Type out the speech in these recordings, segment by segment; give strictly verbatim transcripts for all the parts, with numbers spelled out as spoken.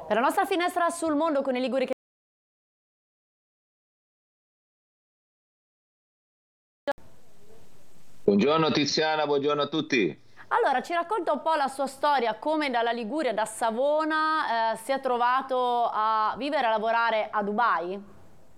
Per la nostra finestra sul mondo con i liguri che... Buongiorno Tiziana, buongiorno a tutti. Allora, ci racconta un po' la sua storia, come dalla Liguria, da Savona, eh, si è trovato a vivere e a lavorare a Dubai?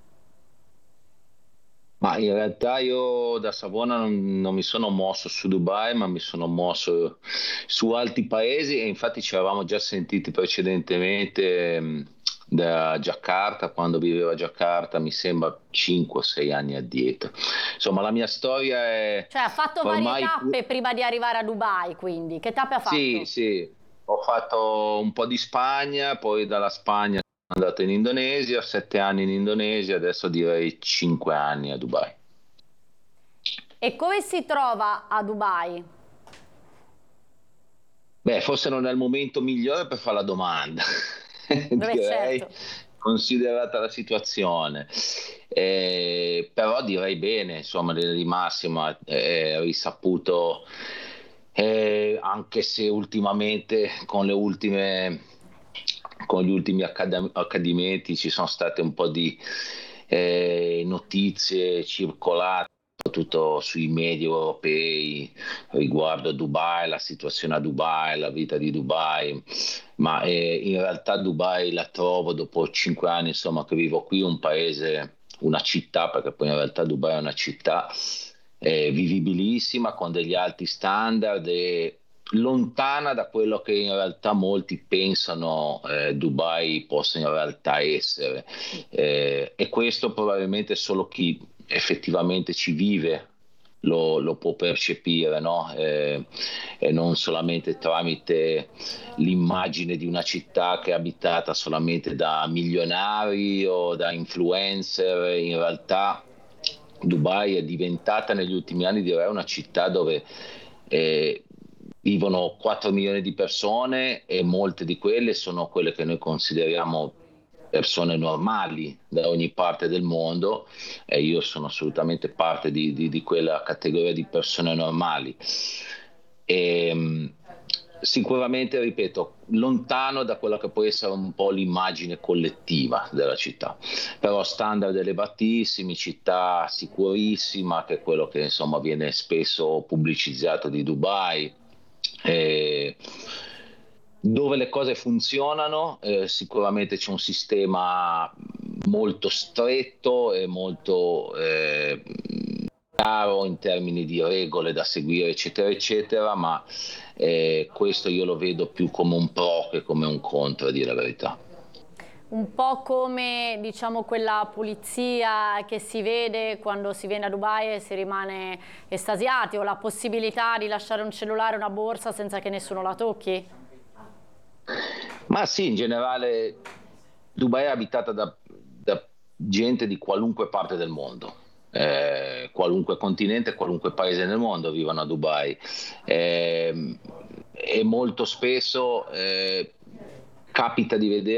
Ma in realtà io da Savona non, non mi sono mosso su Dubai, ma mi sono mosso su altri paesi e infatti ci eravamo già sentiti precedentemente mh, da Giacarta, quando vivevo a Giacarta, mi sembra cinque o sei anni addietro. Insomma, la mia storia è Cioè, ha fatto varie ormai... tappe prima di arrivare a Dubai, quindi. Che tappe ha Sì, fatto? sì, ho fatto un po' di Spagna, poi dalla Spagna sono andato in Indonesia, sette anni in Indonesia, adesso direi cinque anni a Dubai. E come si trova a Dubai? Beh, forse non è il momento migliore per fare la domanda, Dove direi, certo. considerata la situazione. Eh, però direi bene, insomma, in linea di massima, è risaputo, eh, anche se ultimamente con le ultime, con gli ultimi accad- accadimenti ci sono state un po' di eh, notizie circolate soprattutto sui media europei riguardo Dubai, la situazione a Dubai, la vita di Dubai, ma eh, in realtà Dubai la trovo dopo cinque anni insomma, che vivo qui, un paese, una città, perché poi in realtà Dubai è una città eh, vivibilissima con degli alti standard e lontana da quello che in realtà molti pensano eh, Dubai possa in realtà essere. Eh, e questo probabilmente solo chi effettivamente ci vive lo, lo può percepire, no? Eh, e non solamente tramite l'immagine di una città che è abitata solamente da milionari o da influencer. In realtà Dubai è diventata negli ultimi anni, direi, una città dove eh, vivono quattro milioni di persone e molte di quelle sono quelle che noi consideriamo persone normali da ogni parte del mondo e io sono assolutamente parte di, di- di quella categoria di persone normali. E, mh, sicuramente, ripeto, lontano da quella che può essere un po' l'immagine collettiva della città, però standard elevatissimi, città sicurissima, che è quello che insomma viene spesso pubblicizzato di Dubai. Eh, dove le cose funzionano, eh, sicuramente c'è un sistema molto stretto e molto eh, chiaro in termini di regole da seguire, eccetera, eccetera, ma eh, questo io lo vedo più come un pro che come un contro, a dire la verità. Un po' come, diciamo, quella pulizia che si vede quando si viene a Dubai e si rimane estasiati, o la possibilità di lasciare un cellulare o una borsa senza che nessuno la tocchi? Ma sì, in generale Dubai è abitata da, da gente di qualunque parte del mondo, eh, qualunque continente, qualunque paese nel mondo vivono a Dubai. Eh, e molto spesso eh, capita di vedere